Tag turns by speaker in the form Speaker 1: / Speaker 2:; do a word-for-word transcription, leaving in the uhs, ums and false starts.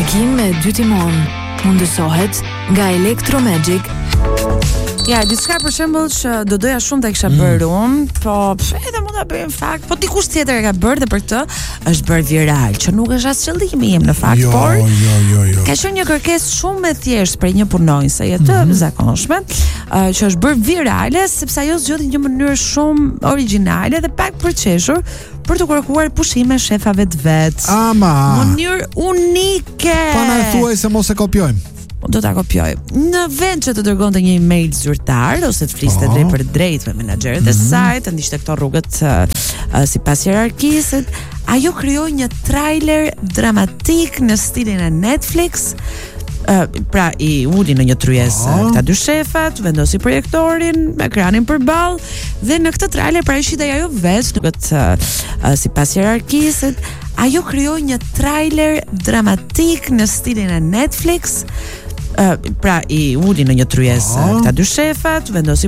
Speaker 1: Makinë me dy timon mundësohet nga Electromagic.
Speaker 2: Ja, diçka për shembull që do doja shumë ta kisha bërë unë, po pf, edhe mund ta bëj në fakt, po dikush tjetër e ka bërë dhe për këtë është bërë viral, që nuk është as qëllimi im në fakt,
Speaker 3: jo,
Speaker 2: por
Speaker 3: jo, jo, jo.
Speaker 2: ka qenë një kërkesë shumë e thjeshtë për një punonjëse e të mm-hmm. zakonshme, uh, që është bërë virale sepse ajo zgjodhi një mënyrë shumë origjinale dhe pak përqeshur për të kërkuar pushime shefave të vet.
Speaker 3: Ama.
Speaker 2: Mënyrë unike.
Speaker 3: Pa na thuaj se mos e kopjojmë.
Speaker 2: Do ta kopjoj. Në vend që të dërgonte një email zyrtar ose të fliste drejt për drejt me menaxherët e saj, të ndiqte këto rrugët uh, uh, sipas hierarkisë, ajo krijoi një trailer dramatik në stilin e Netflix. Uh, pra i uli në një tryez oh. këta dy shefat, vendosi projektorin, ekranin përballë dhe në këtë trailer paraqitej ajo vetë në këtë uh, uh, sipas hierarkisë, ajo krijoi një trailer dramatik në stilin e Netflix. Uh, pra i uli në një tryez oh. këta dy shefat, vendosi